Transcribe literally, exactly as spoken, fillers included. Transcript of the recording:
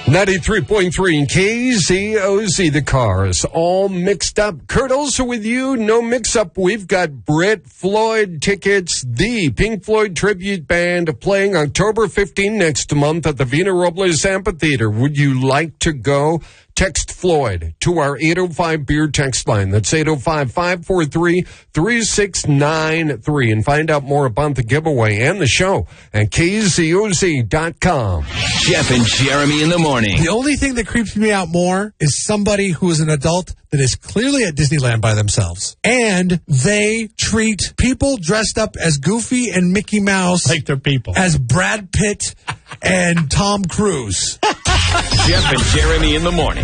ninety-three point three in K Z O Z, the Cars, all mixed up. Kurt also with you, no mix-up. We've got Brit Floyd tickets, the Pink Floyd tribute band, playing October fifteenth next month at the Vina Robles Amphitheater. Would you like to go? Text Floyd to our eight oh five beer text line. That's eight oh five, five four three, three six nine three. And find out more about the giveaway and the show at K Z O Z dot com. Jeff and Jeremy in the morning. The only thing that creeps me out more is somebody who is an adult that is clearly at Disneyland by themselves. And they treat people dressed up as Goofy and Mickey Mouse like they're people. As Brad Pitt and Tom Cruise. Jeff and Jeremy in the morning.